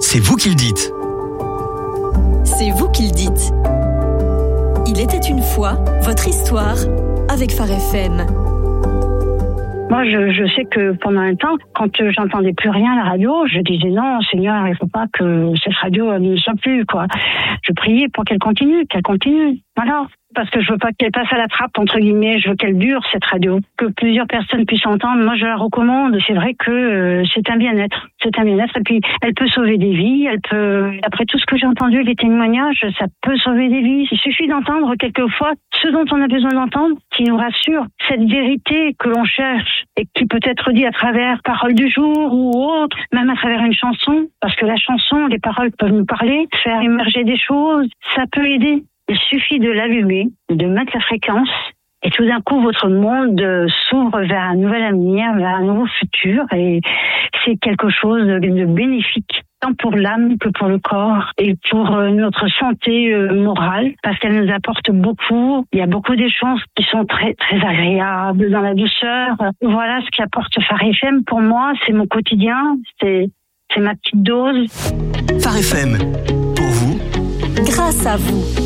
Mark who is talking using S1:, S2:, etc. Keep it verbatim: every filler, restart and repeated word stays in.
S1: c'est vous qui le dites.
S2: C'est vous qui le dites. Il était une fois votre histoire avec Phare F M.
S3: Moi, je, je sais que pendant un temps, quand j'entendais plus rien à la radio, je disais non, Seigneur, il faut pas que cette radio ne soit plus, quoi. Je priais pour qu'elle continue, qu'elle continue. Voilà. Parce que je veux pas qu'elle passe à la trappe, entre guillemets, je veux qu'elle dure, cette radio. Que plusieurs personnes puissent entendre. Moi, je la recommande. C'est vrai que euh, c'est un bien-être. C'est un bien-être. Et puis, elle peut sauver des vies. Elle peut, après tout ce que j'ai entendu, les témoignages, ça peut sauver des vies. Il suffit d'entendre quelquefois ce dont on a besoin d'entendre, qui nous rassure. Cette vérité que l'on cherche et qui peut être dit à travers paroles du jour ou autre, même à travers une chanson. Parce que la chanson, les paroles peuvent nous parler, faire émerger des choses. Ça peut aider. Il suffit de l'allumer, de mettre la fréquence, et tout d'un coup, votre monde s'ouvre vers un nouvel avenir, vers un nouveau futur, et c'est quelque chose de bénéfique, tant pour l'âme que pour le corps, et pour notre santé morale, parce qu'elle nous apporte beaucoup. Il y a beaucoup des choses qui sont très, très agréables, dans la douceur. Voilà ce qu'apporte Phare F M. Pour moi, c'est mon quotidien, c'est, c'est ma petite dose.
S1: Phare F M, pour vous,
S2: grâce à vous.